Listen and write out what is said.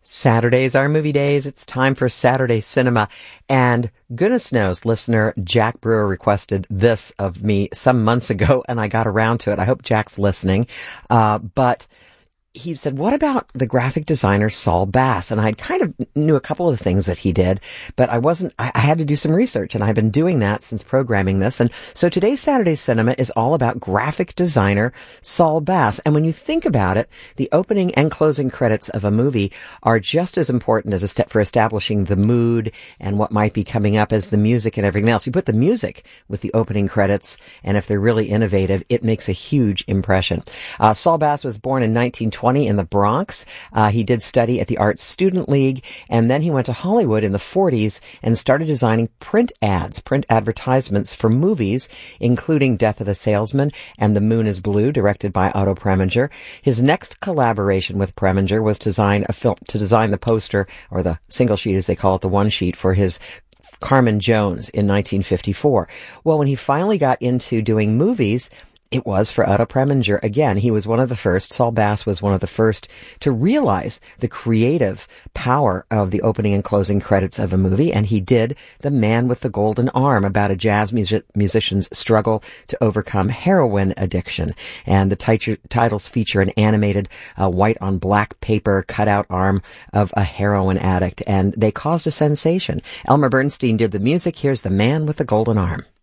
Saturdays are movie days. It's time for Saturday Cinema. And goodness knows, listener Jack Brewer requested this of me some months ago, and I got around to it. I hope Jack's listening. But he said, what about the graphic designer Saul Bass? And I kind of knew a couple of things that he did, but I had to do some research, and I've been doing that since programming this. And so today's Saturday Cinema is all about graphic designer Saul Bass. And when you think about it, the opening and closing credits of a movie are just as important as a step for establishing the mood and what might be coming up as the music and everything else. You put the music with the opening credits, and if they're really innovative, it makes a huge impression. Saul Bass was born in 1920 in the Bronx. He did study at the Art Student League, and then he went to Hollywood in the 40s and started designing print advertisements for movies, including Death of a Salesman and The Moon is Blue, directed by Otto Preminger. His next collaboration with Preminger was to design the poster, or the single sheet as they call it, the one sheet, for his Carmen Jones in 1954. Well, when he finally got into doing movies, it was for Otto Preminger. Again, he was one of the first, Saul Bass was one of the first to realize the creative power of the opening and closing credits of a movie, and he did The Man with the Golden Arm, about a jazz musician's struggle to overcome heroin addiction. And the titles feature an animated white on black paper cutout arm of a heroin addict, and they caused a sensation. Elmer Bernstein did the music. Here's The Man with the Golden Arm.